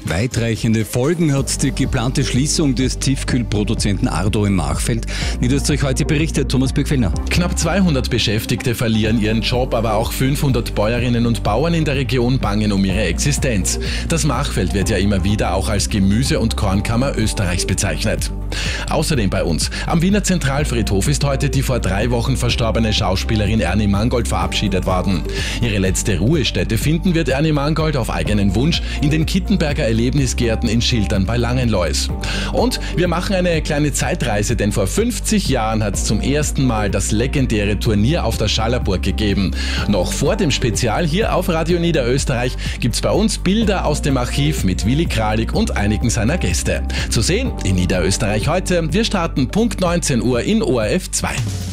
Weitreichende Folgen hat die geplante Schließung des Tiefkühlproduzenten Ardo im Machfeld. Niederösterreich heute berichtet Thomas Birkfellner. Knapp 200 Beschäftigte verlieren ihren Job, aber auch 500 Bäuerinnen und Bauern in der Region bangen um ihre Existenz. Das Machfeld wird ja immer wieder auch als Gemüse- und Kornkammer Österreichs bezeichnet. Außerdem bei uns. Am Wiener Zentralfriedhof ist heute die vor 3 Wochen verstorbene Schauspielerin Ernie Mangold verabschiedet worden. Ihre letzte Ruhestätte finden wird Ernie Mangold auf eigenen Wunsch in den Kittenberger Erlebnisgärten in Schiltern bei Langenlois. Und wir machen eine kleine Zeitreise, denn vor 50 Jahren hat es zum ersten Mal das legendäre Turnier auf der Schallerburg gegeben. Noch vor dem Spezial hier auf Radio Niederösterreich gibt's bei uns Bilder aus dem Archiv mit Willi Kralik und einigen seiner Gäste. Zu sehen in Niederösterreich heute. Wir starten Punkt 19 Uhr in ORF 2.